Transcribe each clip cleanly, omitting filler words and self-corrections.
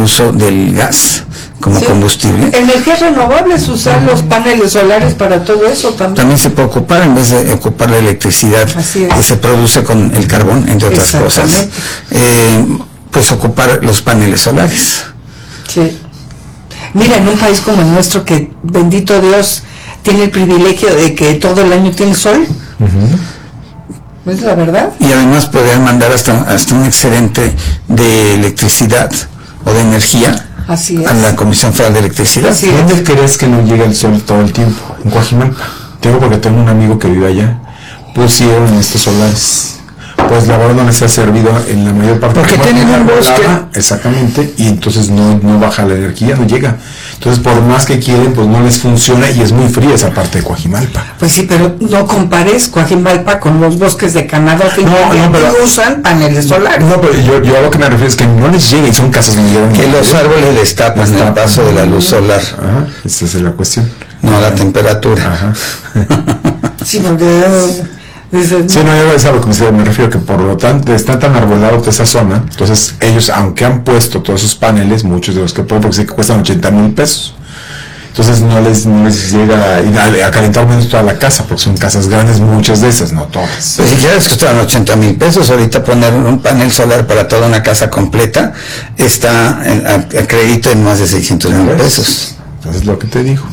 uso del gas como combustible. Energías renovables, usar los paneles solares para todo eso también. También se puede ocupar, en vez de ocupar la electricidad que se produce con el carbón, entre otras cosas, pues ocupar los paneles solares. Sí. Mira, en un país como el nuestro, que bendito Dios tiene el privilegio de que todo el año tiene sol, ¿es la verdad? Y además podrían mandar hasta un excedente de electricidad o de energía a la Comisión Federal de Electricidad. ¿Dónde crees que no llega el sol todo el tiempo? En Coajimalpa. Tengo porque tengo un amigo que vive allá. Pusieron estos solares. Pues la verdad no les ha servido en la mayor parte. Porque tienen un bosque. Exactamente, y entonces no baja la energía, no llega. Entonces por más que quieren, pues no les funciona, y es muy fría esa parte de Coajimalpa. Pues sí, pero no compares Coajimalpa con los bosques de Canadá, que pero usan paneles solares. No, pero yo a lo que me refiero es que no les llega, y son casas muy grandes. Que los árboles destapan el paso de la luz solar. Ajá, esa es la cuestión. No, la temperatura. Ajá. Sí, porque... Sí, no, yo es a lo que me refiero, que por lo tanto está tan arbolado toda esa zona. Entonces ellos, aunque han puesto todos esos paneles, muchos de los que pueden, porque sí que cuestan 80,000 pesos, entonces no les llega a calentar menos toda la casa, porque son casas grandes, muchas de esas, no todas. Pues si quieres costaron 80,000 pesos, ahorita poner un panel solar para toda una casa completa está a crédito en más de 600,000 pesos. Entonces es lo que te digo.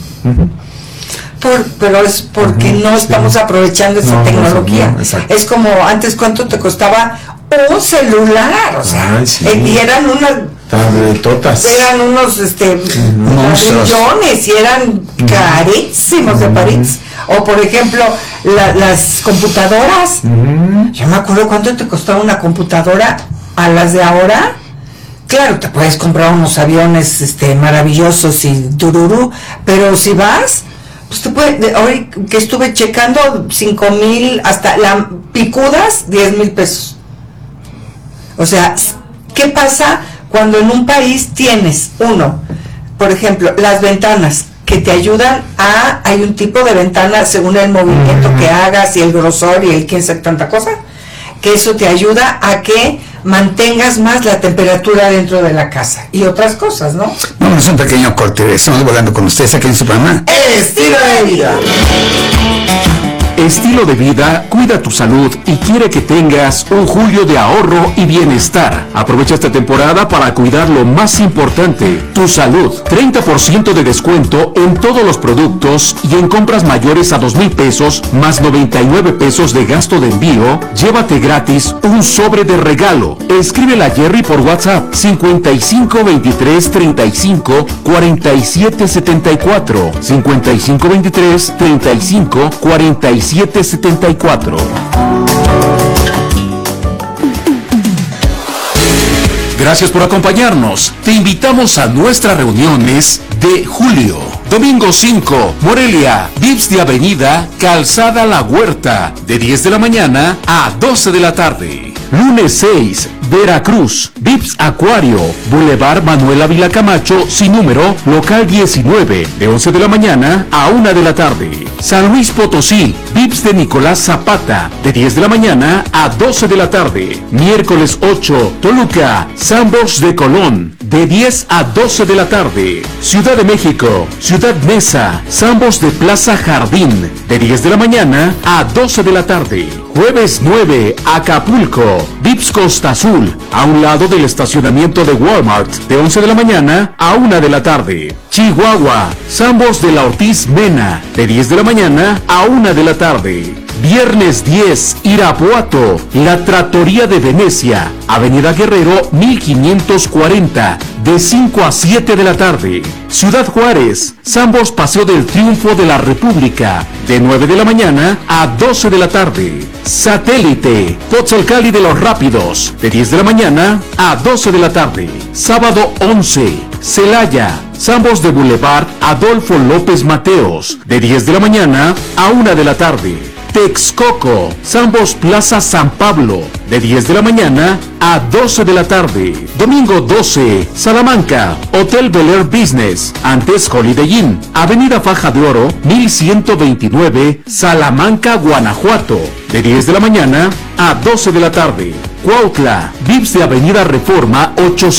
Pero es porque no estamos aprovechando esa tecnología. Es como antes, ¿cuánto te costaba un celular? O sea, y eran unas tabletotas, eran unos millones, y eran carísimos de París. O por ejemplo las computadoras. Yo me acuerdo cuánto te costaba una computadora a las de ahora. Claro, te puedes comprar unos aviones maravillosos y tururú, pero si vas, pues te puede, hoy que estuve checando, 5,000, hasta la picudas, 10,000 pesos. O sea, ¿qué pasa cuando en un país tienes, por ejemplo, las ventanas que te ayudan hay un tipo de ventana según el movimiento que hagas y el grosor y el quién sabe tanta cosa, que eso te ayuda a que mantengas más la temperatura dentro de la casa y otras cosas, ¿no? Vamos a un pequeño corte, estamos volando con ustedes aquí en su programa Estilo de Vida. Estilo de Vida cuida tu salud y quiere que tengas un julio de ahorro y bienestar. Aprovecha esta temporada para cuidar lo más importante, tu salud. 30% de descuento en todos los productos y en compras mayores a 2,000 pesos más 99 pesos de gasto de envío. Llévate gratis un sobre de regalo. Escríbele a Jerry por WhatsApp 55 23 35 47 74 55 23 35 47 774. Gracias por acompañarnos. Te invitamos a nuestras reuniones de julio. Domingo 5, Morelia, VIPS de Avenida, Calzada La Huerta, de 10 de la mañana a 12 de la tarde. Lunes 6, Veracruz, VIPS Acuario, Boulevard Manuel Ávila Camacho, sin número, local 19, de 11 de la mañana a 1 de la tarde. San Luis Potosí, VIPS de Nicolás Zapata, de 10 de la mañana a 12 de la tarde. Miércoles 8, Toluca, Sandbox de Colón, de 10 a 12 de la tarde. Ciudad de México, Ciudad Mesa, Sandbox de Plaza Jardín, de 10 de la mañana a 12 de la tarde. Jueves 9, Acapulco, VIPS Costa Azul, a un lado del estacionamiento de Walmart, de 11 de la mañana a 1 de la tarde. Chihuahua, Sambos de la Ortiz Mena, de 10 de la mañana a 1 de la tarde. Viernes 10, Irapuato, La Trattoria de Venecia, Avenida Guerrero 1540, de 5 a 7 de la tarde. Ciudad Juárez, Sambos Paseo del Triunfo de la República, de 9 de la mañana a 12 de la tarde. Satélite, Pozzolcali de los Rápidos, de 10 de la mañana a 12 de la tarde. Sábado 11, Celaya, Sambos de Boulevard Adolfo López Mateos, de 10 de la mañana a 1 de la tarde. Texcoco, Sambos Plaza San Pablo, de 10 de la mañana a 12 de la tarde. Domingo 12, Salamanca, Hotel Bel Air Business, antes Holiday Inn, Avenida Faja de Oro, 1129, Salamanca, Guanajuato, de 10 de la mañana a 12 de la tarde. Cuautla, VIPS de Avenida Reforma 800.